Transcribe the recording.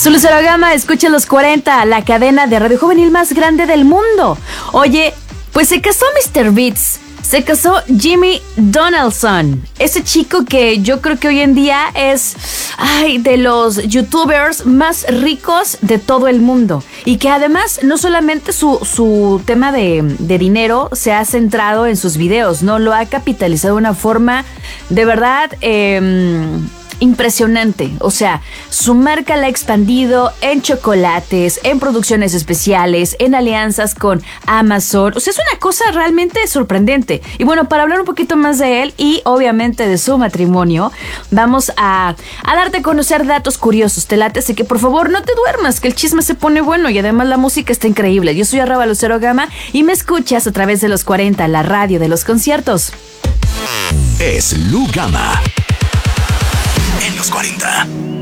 Soy Lucero Gama, escucha los 40, la cadena de radio juvenil más grande del mundo. Oye, pues se casó Mr. Beats, se casó Jimmy Donaldson, ese chico que yo creo que hoy en día es de los youtubers más ricos de todo el mundo. Y que además no solamente su tema de dinero se ha centrado en sus videos, no lo ha capitalizado de una forma de verdad impresionante. O sea, su marca la ha expandido en chocolates, en producciones especiales, en alianzas con Amazon. O sea, es una cosa realmente sorprendente. Y bueno, para hablar un poquito más de él y obviamente de su matrimonio, vamos a darte a conocer datos curiosos. Te late, así que por favor no te duermas, que el chisme se pone bueno y además la música está increíble. Yo soy @Lucero Gama y me escuchas a través de los 40, la radio de los conciertos. Es Lu Gama en los 40.